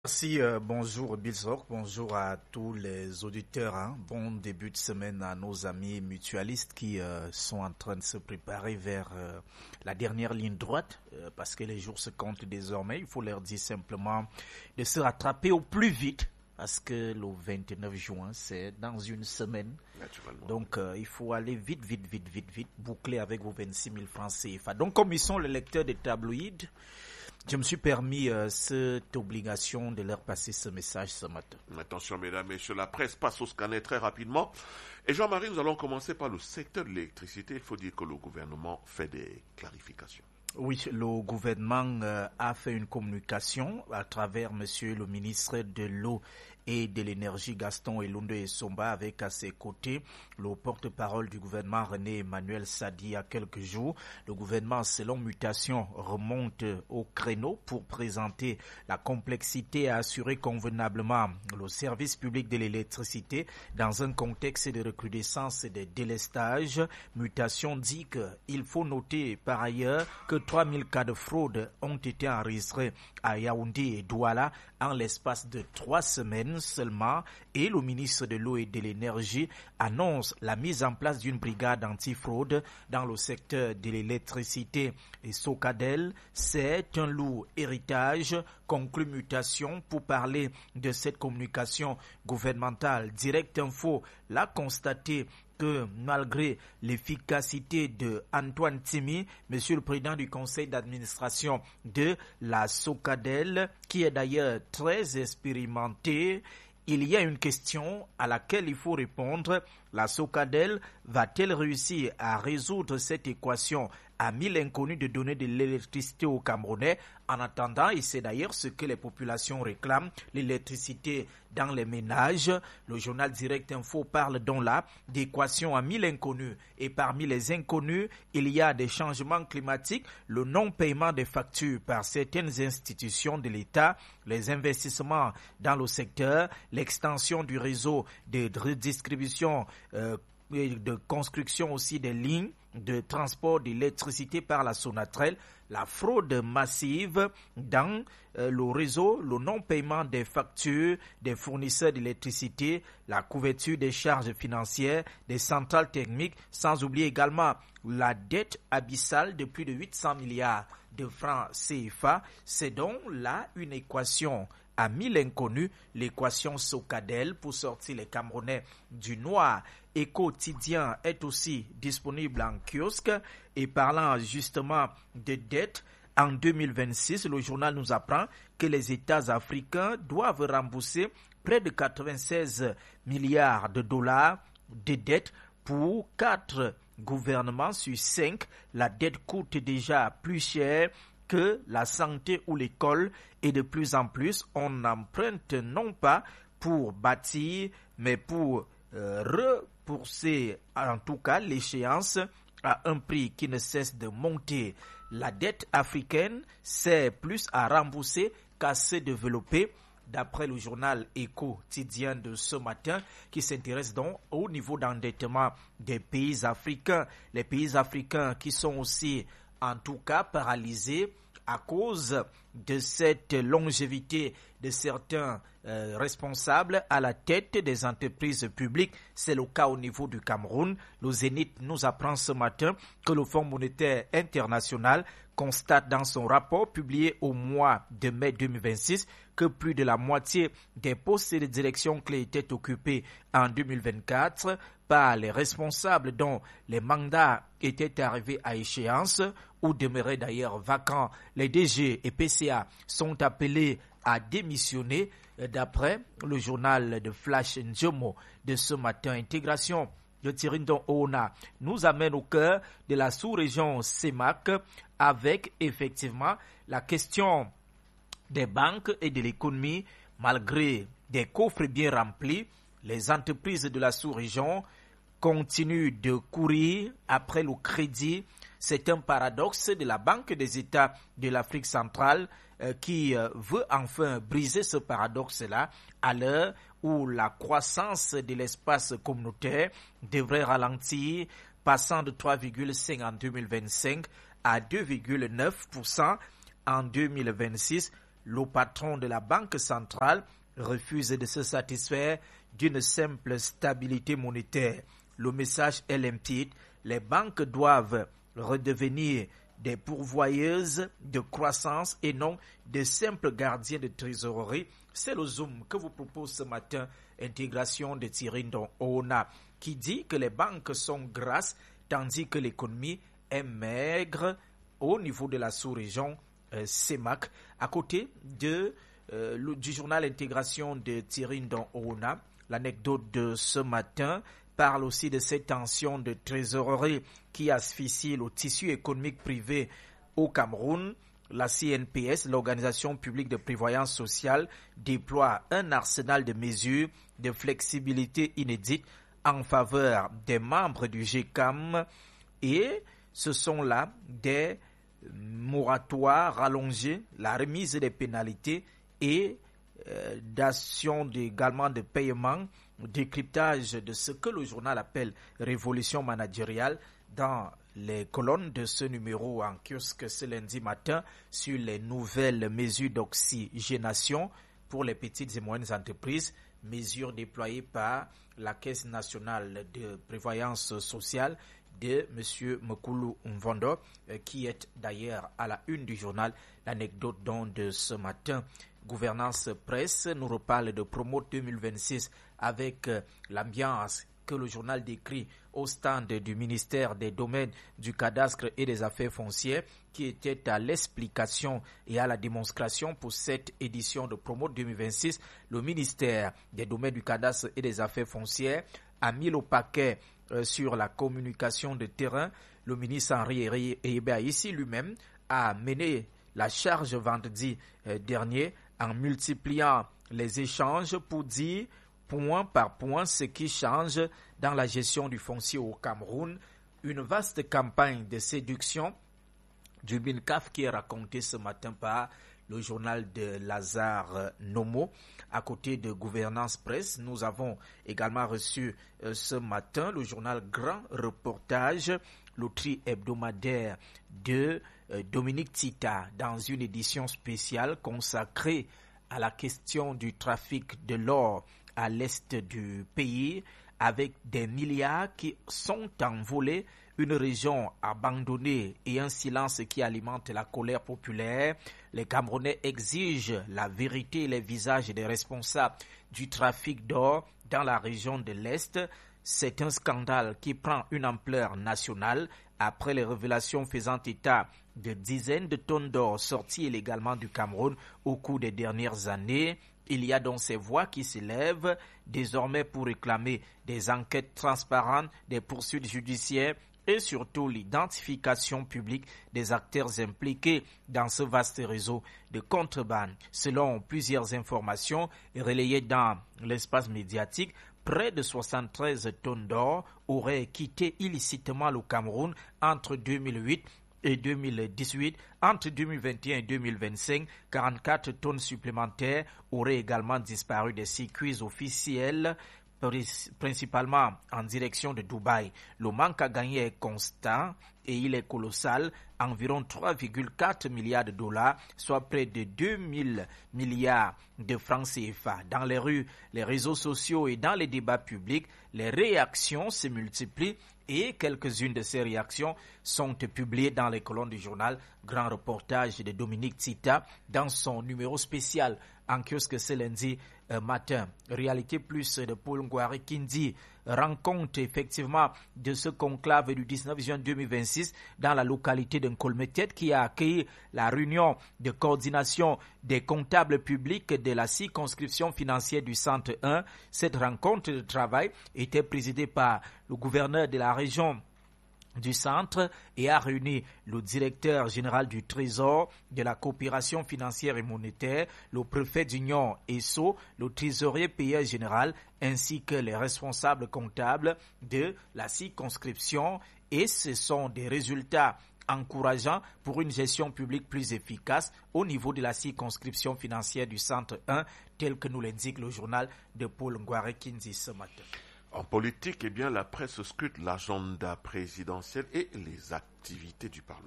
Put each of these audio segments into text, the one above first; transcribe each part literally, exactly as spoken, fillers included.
Merci, euh, bonjour Bilzok, bonjour à tous les auditeurs. Hein. Bon début de semaine à nos amis mutualistes qui euh, sont en train de se préparer vers euh, la dernière ligne droite euh, parce que les jours se comptent désormais. Il faut leur dire simplement de se rattraper au plus vite parce que le vingt-neuf juin, c'est dans une semaine. Donc, euh, il faut aller vite, vite, vite, vite, vite, boucler avec vos vingt-six mille francs C F A. Donc, comme ils sont les lecteurs des tabloïds, je me suis permis euh, cette obligation de leur passer ce message ce matin. Attention, mesdames, messieurs, la presse passe au scanner très rapidement. Et Jean-Marie, nous allons commencer par le secteur de l'électricité. Il faut dire que le gouvernement fait des clarifications. Oui, le gouvernement euh, a fait une communication à travers monsieur le ministre de l'eau et de l'énergie Gaston Elondo Essomba avec à ses côtés le porte-parole du gouvernement René Emmanuel Sadi il y a quelques jours. Le gouvernement, selon mutation, remonte au créneau pour présenter la complexité à assurer convenablement le service public de l'électricité dans un contexte de recrudescence et de délestage. Mutation dit qu'il faut noter par ailleurs que trois mille cas de fraude ont été enregistrés à Yaoundé et Douala en l'espace de trois semaines seulement, et le ministre de l'eau et de l'énergie annonce la mise en place d'une brigade anti-fraude dans le secteur de l'électricité. Et Socadel, c'est un lourd héritage, conclut mutation. Pour parler de cette communication gouvernementale, Direct Info l'a constaté que malgré l'efficacité de Antoine Timi, monsieur le président du conseil d'administration de la Socadel, qui est d'ailleurs très expérimenté, il y a une question à laquelle il faut répondre. La Socadel va-t-elle réussir à résoudre cette équation à mille inconnus de donner de l'électricité aux Camerounais? En attendant, et c'est d'ailleurs ce que les populations réclament, l'électricité dans les ménages. Le journal Direct Info parle donc là d'équation à mille inconnus. Et parmi les inconnus, il y a des changements climatiques, le non-paiement des factures par certaines institutions de l'État, les investissements dans le secteur, l'extension du réseau de redistribution euh, et de construction aussi des lignes de transport d'électricité par la Sonatrel, la fraude massive dans euh, le réseau, le non-paiement des factures des fournisseurs d'électricité, la couverture des charges financières des centrales thermiques, sans oublier également la dette abyssale de plus de huit cents milliards de francs C F A. C'est donc là une équation à mille inconnus, l'équation Socadel pour sortir les Camerounais du noir. Et quotidien est aussi disponible en kiosque. Et parlant justement de dette, en deux mille vingt-six, le journal nous apprend que les États africains doivent rembourser près de quatre-vingt-seize milliards de dollars de dettes pour quatre gouvernements sur cinq. La dette coûte déjà plus cher que la santé ou l'école, et de plus en plus, on emprunte non pas pour bâtir, mais pour euh, repousser en tout cas l'échéance à un prix qui ne cesse de monter. La dette africaine, c'est plus à rembourser qu'à se développer, d'après le journal Quotidien de ce matin, qui s'intéresse donc au niveau d'endettement des pays africains. Les pays africains qui sont aussi en tout cas paralysés à cause de cette longévité de certains euh, responsables à la tête des entreprises publiques. C'est le cas au niveau du Cameroun. Le Zénith nous apprend ce matin que le Fonds monétaire international constate dans son rapport publié au mois de mai deux mille vingt-six que plus de la moitié des postes de direction clés étaient occupés en deux mille vingt-quatre par les responsables dont les mandats étaient arrivés à échéance ou demeuraient d'ailleurs vacants. Les D G et P C A sont appelés à démissionner d'après le journal de Flash Njomo de ce matin. Intégration de Tirindon Oona nous amène au cœur de la sous-région C E M A C avec effectivement la question des banques et de l'économie. Malgré des coffres bien remplis, les entreprises de la sous-région continuent de courir après le crédit. C'est un paradoxe de la Banque des États de l'Afrique centrale euh, qui euh, veut enfin briser ce paradoxe-là à l'heure où la croissance de l'espace communautaire devrait ralentir, passant de trois virgule cinq en deux mille vingt-cinq à deux virgule neuf pour cent en deux mille vingt-six. le patron de la Banque centrale refuse de se satisfaire d'une simple stabilité monétaire. Le message est limpide. Les banques doivent redevenir des pourvoyeuses de croissance et non de simples gardiens de trésorerie. C'est le zoom que vous propose ce matin, intégration de Thierry Ndong Oona, qui dit que les banques sont grasses tandis que l'économie est maigre au niveau de la sous-région euh, C E M A C. À côté de, euh, le, du journal Intégration de Thierry Ndong Oona, l'anecdote de ce matin parle aussi de ces tensions de trésorerie qui asphyxient le tissu économique privé au Cameroun. La C N P S, l'Organisation publique de prévoyance sociale, déploie un arsenal de mesures de flexibilité inédite en faveur des membres du G C A M, et ce sont là des moratoires rallongés, la remise des pénalités et euh, d'actions également de paiement, décryptage de ce que le journal appelle révolution managériale dans les colonnes de ce numéro en kiosque ce lundi matin sur les nouvelles mesures d'oxygénation pour les petites et moyennes entreprises, mesures déployées par la Caisse nationale de prévoyance sociale de M. Mokulu Mvondo, qui est d'ailleurs à la une du journal. L'anecdote donc de ce matin. Gouvernance presse nous reparle de Promo deux mille vingt-six avec l'ambiance que le journal décrit au stand du ministère des Domaines, du Cadastre et des Affaires foncières, qui était à l'explication et à la démonstration pour cette édition de Promo deux mille vingt-six. Le ministère des Domaines, du Cadastre et des Affaires foncières a mis le paquet euh, sur la communication de terrain. Le ministre Henri Eyébé ici lui-même a mené la charge vendredi euh, dernier en multipliant les échanges pour dire point par point ce qui change dans la gestion du foncier au Cameroun. Une vaste campagne de séduction du MINCAF qui est racontée ce matin par le journal de Lazare Nomo. À côté de Gouvernance Presse, nous avons également reçu euh, ce matin le journal Grand Reportage, le tri hebdomadaire de euh, Dominique Tita, dans une édition spéciale consacrée à la question du trafic de l'or à l'est du pays, avec des milliards qui sont envolés, une région abandonnée et un silence qui alimente la colère populaire. Les Camerounais exigent la vérité et les visages des responsables du trafic d'or dans la région de l'Est. C'est un scandale qui prend une ampleur nationale après les révélations faisant état de dizaines de tonnes d'or sorties illégalement du Cameroun au cours des dernières années. Il y a donc ces voix qui s'élèvent désormais pour réclamer des enquêtes transparentes, des poursuites judiciaires et surtout l'identification publique des acteurs impliqués dans ce vaste réseau de contrebande. Selon plusieurs informations relayées dans l'espace médiatique, près de soixante-treize tonnes d'or auraient quitté illicitement le Cameroun entre deux mille huit et deux mille dix-huit. Entre deux mille vingt et un et deux mille vingt-cinq, quarante-quatre tonnes supplémentaires auraient également disparu des circuits officiels, principalement en direction de Dubaï. Le manque à gagner est constant et il est colossal, environ trois virgule quatre milliards de dollars, soit près de deux mille milliards de francs C F A. Dans les rues, les réseaux sociaux et dans les débats publics, les réactions se multiplient et quelques-unes de ces réactions sont publiées dans les colonnes du journal Grand Reportage de Dominique Tita dans son numéro spécial en kiosque ce lundi euh, matin. Réalité plus de Paul Ngouari Kindi rend compte effectivement de ce conclave du dix-neuf juin deux mille vingt-six dans la localité de Nkolmetet qui a accueilli la réunion de coordination des comptables publics de la circonscription financière du Centre un. Cette rencontre de travail était présidée par le gouverneur de la région du centre et a réuni le directeur général du Trésor, de la coopération financière et monétaire, le préfet d'Union E S O, le trésorier payeur général ainsi que les responsables comptables de la circonscription, et ce sont des résultats encourageants pour une gestion publique plus efficace au niveau de la circonscription financière du Centre un, tel que nous l'indique le journal de Paul Ngouari Kindi ce matin. En politique, eh bien, la presse scrute l'agenda présidentiel et les activités du Parlement.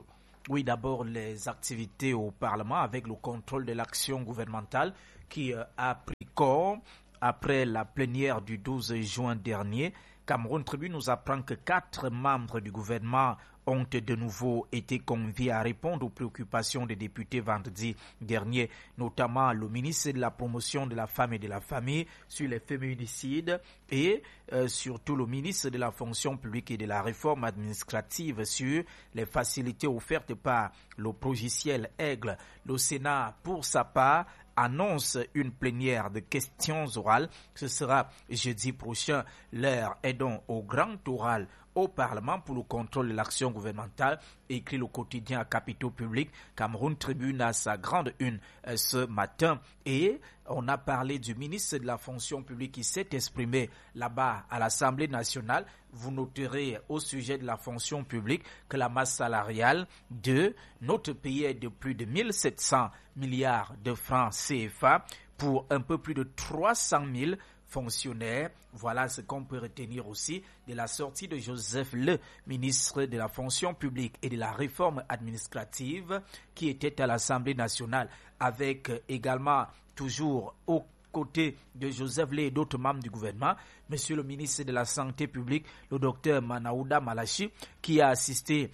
Oui, d'abord les activités au Parlement avec le contrôle de l'action gouvernementale qui euh, a pris corps après la plénière du douze juin dernier. Cameroun Tribune nous apprend que quatre membres du gouvernement ont de nouveau été conviés à répondre aux préoccupations des députés vendredi dernier, notamment le ministre de la Promotion de la Femme et de la Famille sur les féminicides et euh, surtout le ministre de la Fonction publique et de la Réforme administrative sur les facilités offertes par le logiciel Aigle. Le Sénat, pour sa part, annonce une plénière de questions orales. Ce sera jeudi prochain. L'heure est donc au grand oral au Parlement pour le contrôle de l'action gouvernementale, écrit le quotidien à capitaux publics. Cameroun Tribune à sa grande une euh, ce matin. Et on a parlé du ministre de la Fonction publique qui s'est exprimé là-bas à l'Assemblée nationale. Vous noterez au sujet de la fonction publique que la masse salariale de notre pays est de plus de mille sept cents milliards de francs C F A pour un peu plus de trois cent mille fonctionnaires. Voilà ce qu'on peut retenir aussi de la sortie de Joseph Le, ministre de la Fonction publique et de la Réforme administrative, qui était à l'Assemblée nationale, avec également toujours au côté de Joseph Le et d'autres membres du gouvernement, Monsieur le ministre de la Santé publique, le docteur Manaouda Malachi, qui a assisté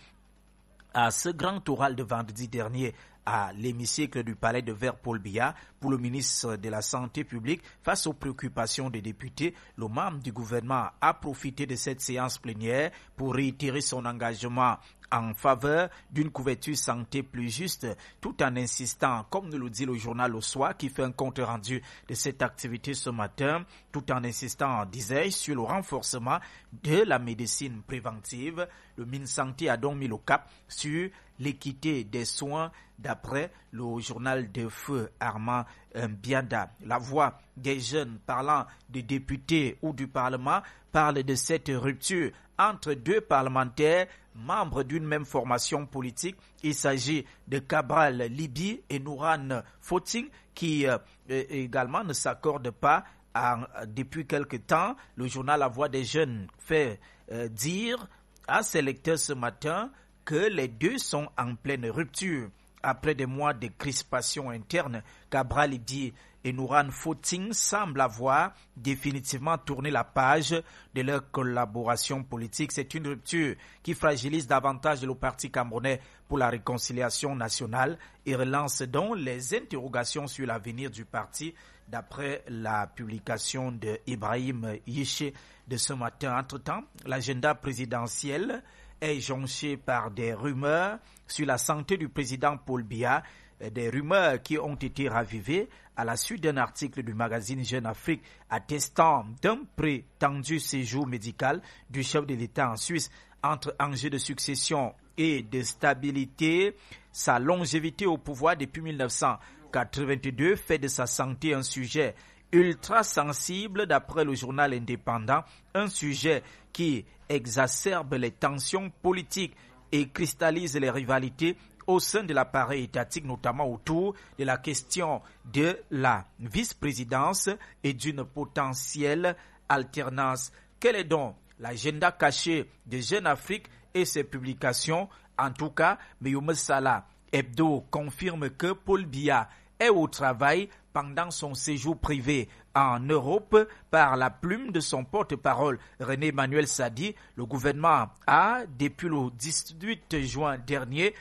à ce grand oral de vendredi dernier à l'hémicycle du palais de Vert Paul Biya pour le ministre de la Santé publique. Face aux préoccupations des députés, le membre du gouvernement a profité de cette séance plénière pour réitérer son engagement en faveur d'une couverture santé plus juste, tout en insistant, comme nous le dit le journal Le Soir, qui fait un compte rendu de cette activité ce matin, tout en insistant, disais-je, sur le renforcement de la médecine préventive. Le MinSanté a donc mis le cap sur l'équité des soins, d'après le journal de feu Armand Bianda. La voix des jeunes parlant des députés ou du Parlement parle de cette rupture entre deux parlementaires membres d'une même formation politique. Il s'agit de Cabral Libi et Nouran Foting qui euh, également ne s'accordent pas à, depuis quelque temps. Le journal La Voix des Jeunes fait euh, dire à ses lecteurs ce matin que les deux sont en pleine rupture. Après des mois de crispation interne, Cabral Libi et Nouran Foting semblent avoir définitivement tourné la page de leur collaboration politique. C'est une rupture qui fragilise davantage le Parti camerounais pour la réconciliation nationale et relance donc les interrogations sur l'avenir du parti, d'après la publication de Ibrahim Yéché de ce matin. Entre-temps, l'agenda présidentiel est jonché par des rumeurs sur la santé du président Paul Biya, des rumeurs qui ont été ravivées à la suite d'un article du magazine Jeune Afrique attestant d'un prétendu séjour médical du chef de l'État en Suisse. Entre enjeux de succession et de stabilité, sa longévité au pouvoir depuis mille neuf cent quatre-vingt-deux fait de sa santé un sujet ultra sensible, d'après le journal indépendant, un sujet qui exacerbe les tensions politiques et cristallise les rivalités au sein de l'appareil étatique, notamment autour de la question de la vice-présidence et d'une potentielle alternance. Quel est donc l'agenda caché de Jeune Afrique et ses publications? En tout cas, Meyoume Salah Hebdo confirme que Paul Biya est au travail pendant son séjour privé en Europe. Par la plume de son porte-parole René Emmanuel Sadi, le gouvernement a, depuis le dix-huit juin dernier,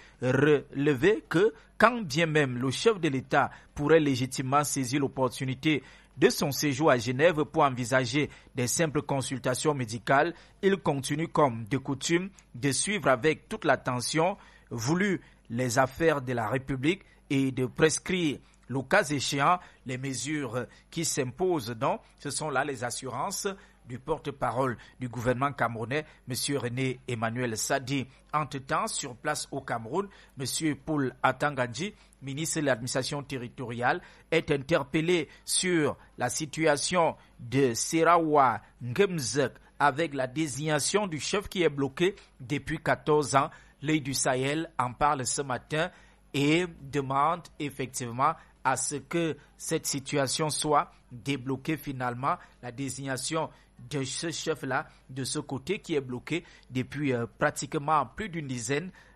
relevé que quand bien même le chef de l'État pourrait légitimement saisir l'opportunité de son séjour à Genève pour envisager des simples consultations médicales, il continue comme de coutume de suivre avec toute l'attention voulue les affaires de la République et de prescrire le cas échéant les mesures qui s'imposent. Donc, ce sont là les assurances du porte-parole du gouvernement camerounais, M. René Emmanuel Sadi. Entre-temps, sur place au Cameroun, M. Paul Atangandji, ministre de l'administration territoriale, est interpellé sur la situation de Serawa Ngemzek avec la désignation du chef qui est bloqué depuis quatorze ans. L'œil du Sahel en parle ce matin et demande effectivement à ce que cette situation soit débloquée finalement, la désignation de ce chef-là, de ce côté qui est bloqué depuis euh, pratiquement plus d'une dizaine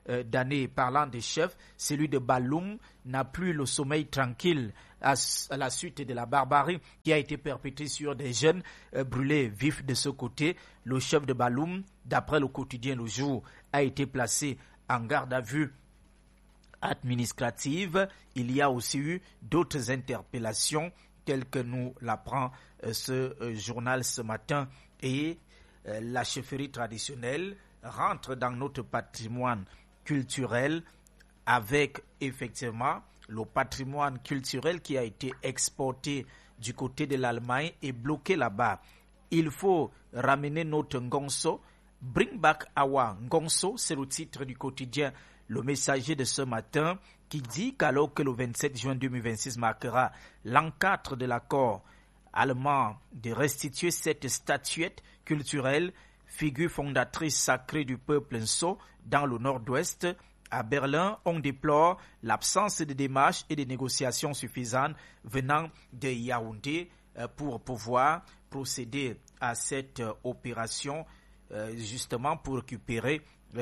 euh, d'années. Parlant des chefs, celui de Balloum n'a plus le sommeil tranquille à, à la suite de la barbarie qui a été perpétrée sur des jeunes euh, brûlés vifs de ce côté. Le chef de Balloum, d'après le quotidien Le Jour, a été placé en garde à vue administrative. Il y a aussi eu d'autres interpellations telles que nous l'apprend euh, ce euh, journal ce matin. Et euh, la chefferie traditionnelle rentre dans notre patrimoine culturel avec effectivement le patrimoine culturel qui a été exporté du côté de l'Allemagne et bloqué là-bas. Il faut ramener notre Ngonso. Bring back our Ngonso, c'est le titre du quotidien Le Messager de ce matin, qui dit qu'alors que le vingt-sept juin deux mille vingt-six marquera l'an quatre de l'accord allemand de restituer cette statuette culturelle, figure fondatrice sacrée du peuple Nso dans le nord-ouest, à Berlin, on déplore l'absence de démarches et de négociations suffisantes venant de Yaoundé pour pouvoir procéder à cette opération, justement pour récupérer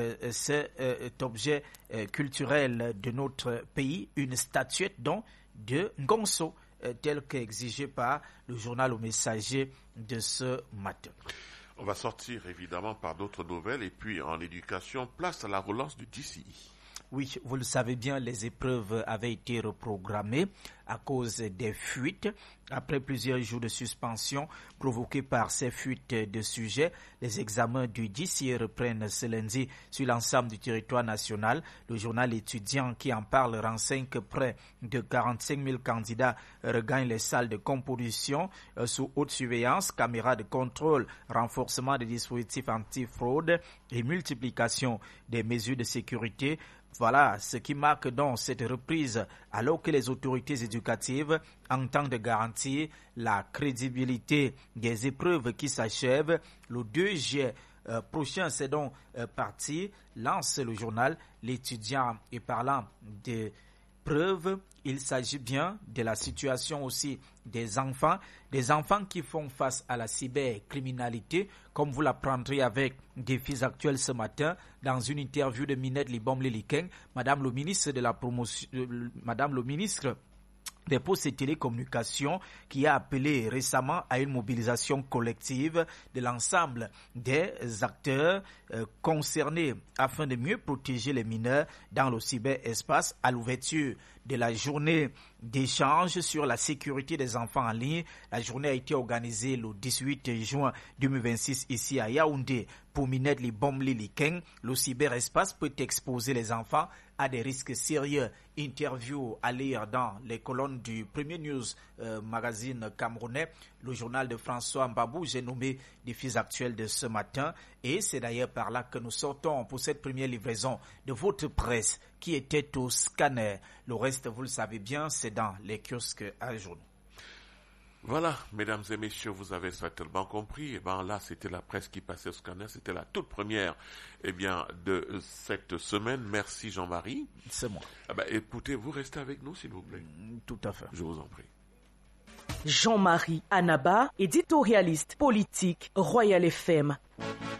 cet objet culturel de notre pays, une statuette donc de Ngonso, telle qu'exigée par le journal Le Messager de ce matin. On va sortir évidemment par d'autres nouvelles et puis en éducation, place à la relance du D C I. Oui, vous le savez bien, les épreuves avaient été reprogrammées à cause des fuites. Après plusieurs jours de suspension provoquées par ces fuites de sujets, les examens du D C I reprennent ce lundi sur l'ensemble du territoire national. Le journal étudiant qui en parle renseigne que près de quarante-cinq mille candidats regagnent les salles de composition euh, sous haute surveillance, caméras de contrôle, renforcement des dispositifs anti-fraude et multiplication des mesures de sécurité. Voilà ce qui marque donc cette reprise alors que les autorités éducatives entendent garantir la crédibilité des épreuves qui s'achèvent. Le deux juillet euh, prochain, c'est donc euh, parti, lance le journal L'étudiant. Et parlant de preuves, il s'agit bien de la situation aussi des enfants, des enfants qui font face à la cybercriminalité, comme vous l'apprendrez avec Défis actuels ce matin, dans une interview de Minette Libom Lelikeng, Madame le ministre de la promotion, euh, Madame le ministre des Postes et Télécommunications, qui a appelé récemment à une mobilisation collective de l'ensemble des acteurs euh, concernés afin de mieux protéger les mineurs dans le cyberespace. À l'ouverture de la journée d'échange sur la sécurité des enfants en ligne, la journée a été organisée le dix-huit juin deux mille vingt-six ici à Yaoundé. Pour Minette Libom Lelikeng, le cyberespace peut exposer les enfants à des risques sérieux. Interview à lire dans les colonnes du Premier News euh, magazine camerounais, le journal de François Mbabou, j'ai nommé Défis actuels de ce matin. Et c'est d'ailleurs par là que nous sortons pour cette première livraison de votre presse qui était au scanner. Le reste, vous le savez bien, c'est dans les kiosques à journaux. Voilà, mesdames et messieurs, vous avez certainement compris. Eh ben là, c'était la presse qui passait au scanner. C'était la toute première, eh bien, de cette semaine. Merci Jean-Marie. C'est moi. Eh ben, écoutez, vous restez avec nous, s'il vous plaît. Tout à fait. Je vous en prie. Jean-Marie Anaba, éditorialiste politique, Royal F M.